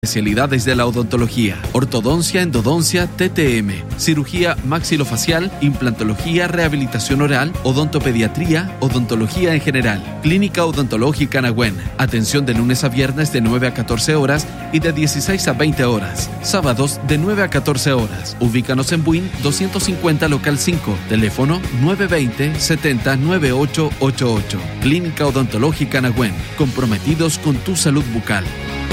Especialidades de la odontología: ortodoncia, endodoncia, TTM, cirugía maxilofacial, implantología, rehabilitación oral, odontopediatría, odontología en general. Clínica Odontológica Nahuen. Atención de lunes a viernes de 9 a 14 horas y de 16 a 20 horas. Sábados de 9 a 14 horas. Ubícanos en Buin 250 local 5. Teléfono 920-70-9888. Clínica Odontológica Nahuen. Comprometidos con tu salud bucal.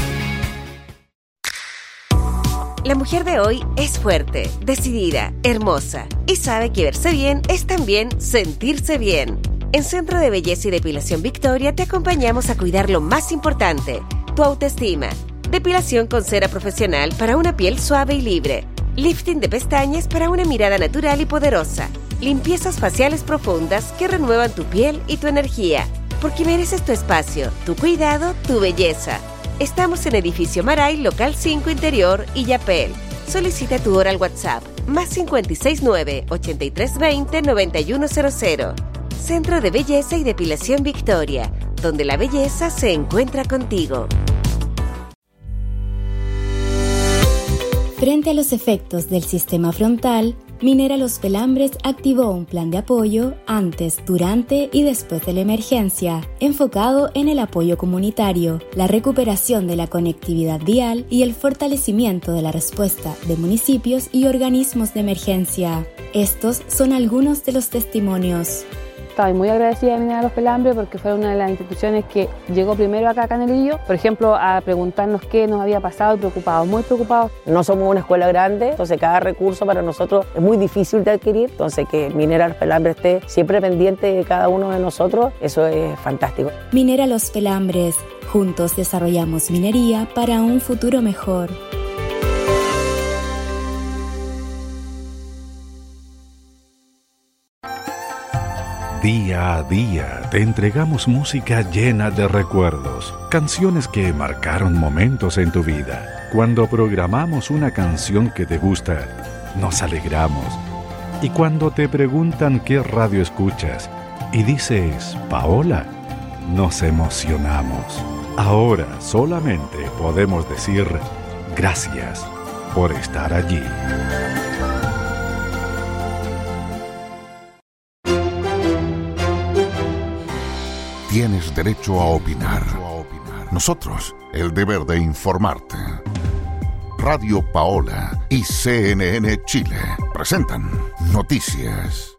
La mujer de hoy es fuerte, decidida, hermosa y sabe que verse bien es también sentirse bien. En Centro de Belleza y Depilación Victoria te acompañamos a cuidar lo más importante, tu autoestima. Depilación con cera profesional para una piel suave y libre. Lifting de pestañas para una mirada natural y poderosa. Limpiezas faciales profundas que renuevan tu piel y tu energía. Porque mereces tu espacio, tu cuidado, tu belleza. Estamos en Edificio Maray, local 5 Interior, Illapel. Solicita tu hora al WhatsApp, +569 8320 9100. Centro de Belleza y Depilación Victoria, donde la belleza se encuentra contigo. Frente a los efectos del sistema frontal, Minera Los Pelambres activó un plan de apoyo antes, durante y después de la emergencia, enfocado en el apoyo comunitario, la recuperación de la conectividad vial y el fortalecimiento de la respuesta de municipios y organismos de emergencia. Estos son algunos de los testimonios. Estoy muy agradecida de Minera Los Pelambres porque fue una de las instituciones que llegó primero acá a Canelillo, por ejemplo, a preguntarnos qué nos había pasado y preocupados, muy preocupados. No somos una escuela grande, entonces cada recurso para nosotros es muy difícil de adquirir, entonces que Minera Los Pelambres esté siempre pendiente de cada uno de nosotros, eso es fantástico. Minera Los Pelambres, juntos desarrollamos minería para un futuro mejor. Día a día te entregamos música llena de recuerdos, canciones que marcaron momentos en tu vida. Cuando programamos una canción que te gusta, nos alegramos. Y cuando te preguntan qué radio escuchas y dices Paola, nos emocionamos. Ahora solamente podemos decir gracias por estar allí. Tienes derecho a opinar. Nosotros, el deber de informarte. Radio Paola y CNN Chile presentan Noticias.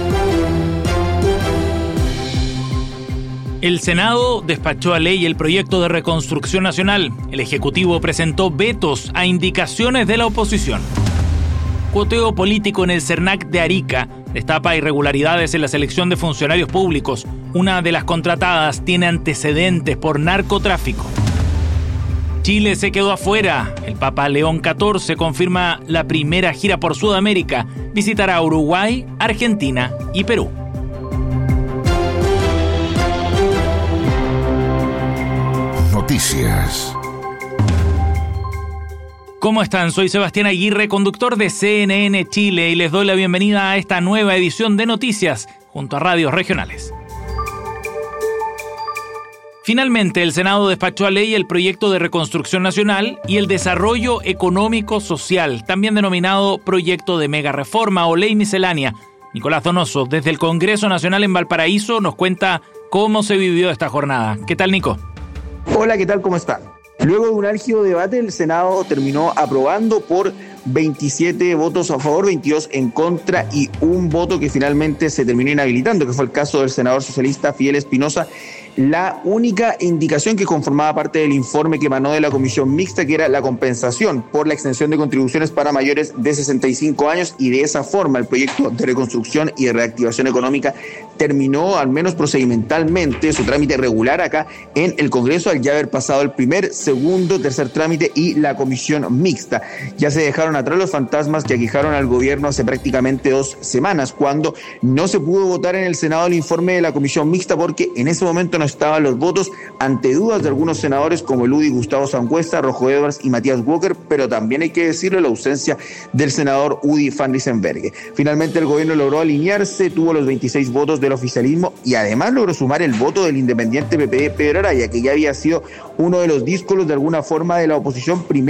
El Senado despachó a ley el proyecto de reconstrucción nacional. El Ejecutivo presentó vetos a indicaciones de la oposición. Cuoteo político en el CERNAC de Arica destapa irregularidades en la selección de funcionarios públicos. Una de las contratadas tiene antecedentes por narcotráfico. Chile se quedó afuera. El Papa León XIV confirma la primera gira por Sudamérica. Visitará Uruguay, Argentina y Perú. Noticias. ¿Cómo están? Soy Sebastián Aguirre, conductor de CNN Chile, y les doy la bienvenida a esta nueva edición de Noticias junto a radios regionales. Finalmente, el Senado despachó a ley el proyecto de reconstrucción nacional y el desarrollo económico social, también denominado proyecto de mega reforma o ley miscelánea. Nicolás Donoso, desde el Congreso Nacional en Valparaíso, nos cuenta cómo se vivió esta jornada. ¿Qué tal, Nico? Hola, ¿qué tal? ¿Cómo están? Luego de un álgido debate, el Senado terminó aprobando por 27 votos a favor, 22 en contra y un voto que finalmente se terminó inhabilitando, que fue el caso del senador socialista Fidel Espinosa. La única indicación que conformaba parte del informe que emanó de la comisión mixta, que era la compensación por la extensión de contribuciones para mayores de 65 años, y de esa forma el proyecto de reconstrucción y de reactivación económica terminó, al menos procedimentalmente, su trámite regular acá en el Congreso, al ya haber pasado el primer, segundo, tercer trámite y la comisión mixta. Ya se dejaron atrás los fantasmas que aquejaron al gobierno hace prácticamente 2 semanas, cuando no se pudo votar en el Senado el informe de la comisión mixta porque en ese momento no estaban los votos, ante dudas de algunos senadores como el UDI Gustavo Sangüesa, Rojo Edwards y Matías Walker, pero también hay que decirlo, la ausencia del senador UDI Van Riesenberghe. Finalmente el gobierno logró alinearse, tuvo los 26 votos de la del oficialismo y además logró sumar el voto del independiente PP Pedro Araya, que ya había sido uno de los díscolos de alguna forma de la oposición primero